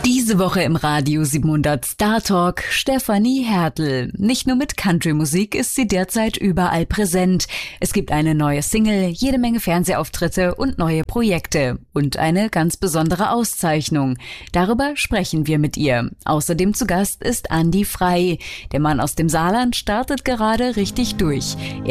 Diese Woche im Radio 700 Star Talk Stefanie Hertel. Nicht nur mit Country-Musik ist sie derzeit überall präsent. Es gibt eine neue Single, jede Menge Fernsehauftritte und neue Projekte. Und eine ganz besondere Auszeichnung. Darüber sprechen wir mit ihr. Außerdem zu Gast ist Andi Frei. Der Mann aus dem Saarland startet gerade richtig durch.